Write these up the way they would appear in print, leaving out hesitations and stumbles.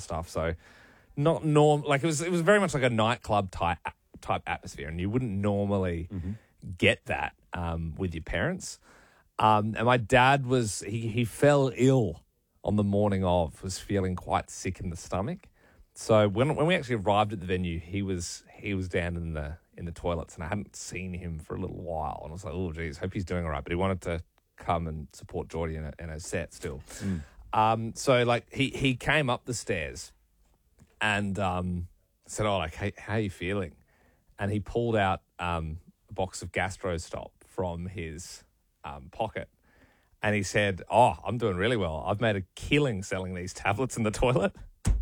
stuff. So not like it was very much like a nightclub type atmosphere, and you wouldn't normally get that with your parents. And my dad he fell ill on the morning of, was feeling quite sick in the stomach. So when we actually arrived at the venue, he was down in the toilets, and I hadn't seen him for a little while. And I was like, oh, geez, hope he's doing all right. But he wanted to come and support Geordie in a set still. So like he came up the stairs and said, oh, like, hey, how are you feeling? And he pulled out a box of GastroStop from his pocket. And he said, oh, I'm doing really well. I've made a killing selling these tablets in the toilet.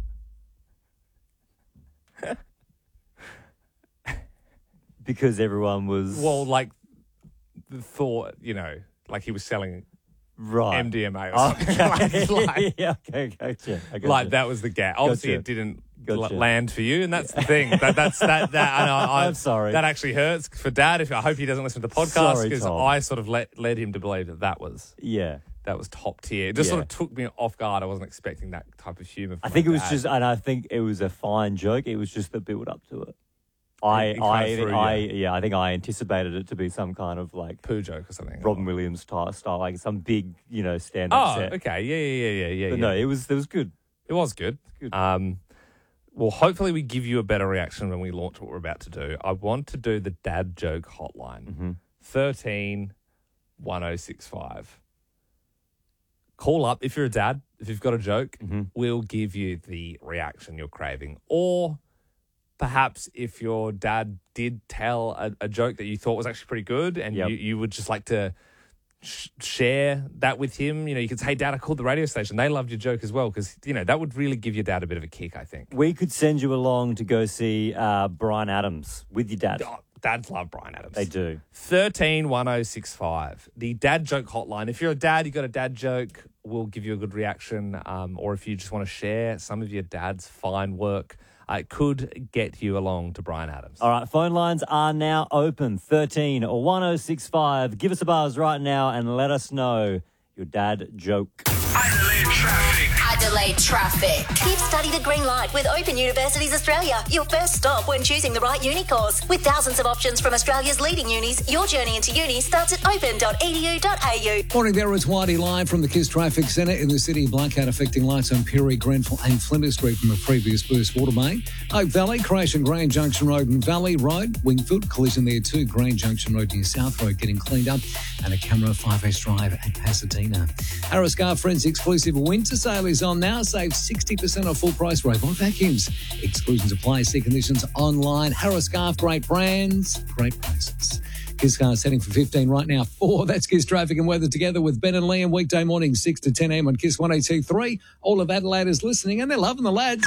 Because everyone was... Well, like, thought, like he was selling MDMA or something. Yeah, okay, gotcha. Like, that was the gap. Obviously, it didn't land for you, and that's the thing. I'm sorry. That actually hurts for Dad. I hope he doesn't listen to the podcast, because I sort of led him to believe that was... Yeah. That was top tier. It just sort of took me off guard. I wasn't expecting that type of humour. I think it was just, and I think it was a fine joke. It was just the build up to it. I think I anticipated it to be some kind of like poo joke or something. Robin Williams style, like some big, stand-up set. Oh, okay, yeah. But no, it was good. It was good. Well, hopefully we give you a better reaction when we launch what we're about to do. I want to do the dad joke hotline. 13 1065. Call up if you're a dad. If you've got a joke, we'll give you the reaction you're craving. Or perhaps if your dad did tell a joke that you thought was actually pretty good, and you would just like to share that with him, you could say, hey, Dad, I called the radio station. They loved your joke as well, because, that would really give your dad a bit of a kick, I think. We could send you along to go see Bryan Adams with your dad. Oh, dads love Bryan Adams. They do. 13 1065. The dad joke hotline. If you're a dad, you got a dad joke, we'll give you a good reaction. Or if you just want to share some of your dad's fine work, it could get you along to Bryan Adams. All right, phone lines are now open. 13 or 1065. Give us a buzz right now and let us know your dad joke. Adelaide Traffic. You've studied a green light with Open Universities Australia, your first stop when choosing the right uni course. With thousands of options from Australia's leading unis, your journey into uni starts at open.edu.au. Morning there, it's Whitey live from the KISS Traffic Centre in the city. Blackout affecting lights on Perry, Grenfell and Flinders Street from a previous burst water main. Oak Valley, crash on Grand Junction Road and Valley Road. Wingfield, collision there too. Grand Junction Road near South Road getting cleaned up. And a camera 5S Drive at Pasadena. Harris Scarf Friends exclusive winter sale is on now. Save 60% off full price Ray-Ban vacuums. Exclusions apply. See conditions online. Harris Scarf, great brands, great prices. KISS Cars heading for 15 right now. 4. That's KISS Traffic and Weather together with Ben and Liam. Weekday morning 6 to 10 a.m. on KISS 102.3. All of Adelaide is listening and they're loving the lads.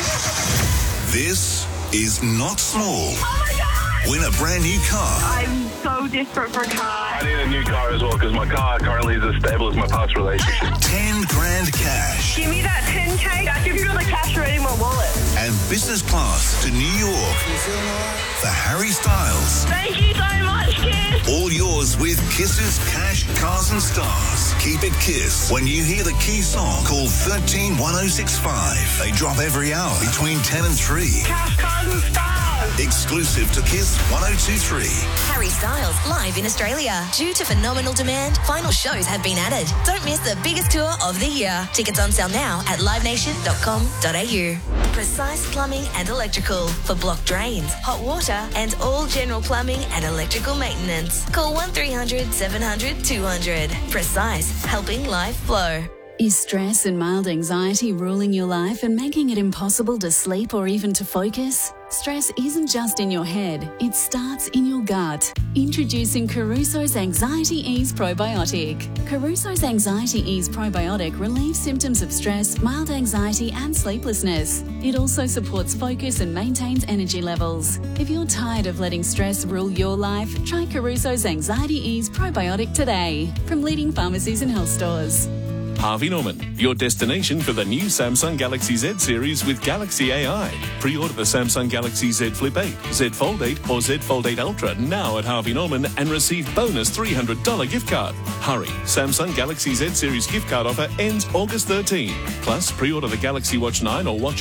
This is not small. Oh my God! Win a brand new car. I'm so desperate for a car. I need a new car as well, because my car currently is as stable as my past relationship. 10 grand cash. Give me that 10K. I give you the cash already in my wallet. And business class to New York for Harry Styles. Thank you so much, Kiss. All yours with Kiss's Cash, Cars and Stars. Keep it KISS. When you hear the key song, call 13 1065. They drop every hour between 10 and 3. Cash, cars and stars. Exclusive to KISS 102.3. Harry Styles live in Australia. Due to phenomenal demand, final shows have been added. Don't miss the biggest tour of the year. Tickets on sale now at livenation.com.au. Precise Plumbing and Electrical for block drains, hot water and all general plumbing and electrical maintenance. Call 1300 700 200. Precise, helping life flow. Is stress and mild anxiety ruling your life and making it impossible to sleep or even to focus? Stress isn't just in your head, it starts in your gut. Introducing Caruso's Anxiety Ease Probiotic. Caruso's Anxiety Ease Probiotic relieves symptoms of stress, mild anxiety and sleeplessness. It also supports focus and maintains energy levels. If you're tired of letting stress rule your life, try Caruso's Anxiety Ease Probiotic today from leading pharmacies and health stores. Harvey Norman, your destination for the new Samsung Galaxy Z series with Galaxy AI. Pre-order the Samsung Galaxy Z Flip 8, Z Fold 8 or Z Fold 8 Ultra now at Harvey Norman and receive bonus $300 gift card. Hurry, Samsung Galaxy Z series gift card offer ends August 13. Plus, pre-order the Galaxy Watch 9 or Watch